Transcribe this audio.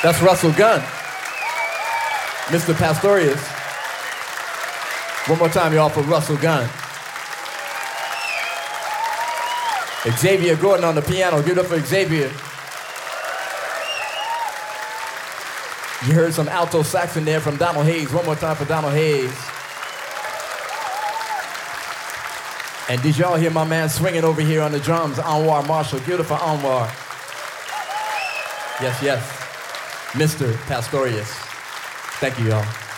That's Russell Gunn, Mr. Pastorius. One more time, y'all, for Russell Gunn. Xavier Gordon on the piano. Give it up for Xavier. You heard some alto sax in there from Donald Hayes. One more time for Donald Hayes. And did y'all hear my man swinging over here on the drums, Anwar Marshall? Give it up for Anwar. Yes, yes. Mr. Pastorius. Thank you, y'all.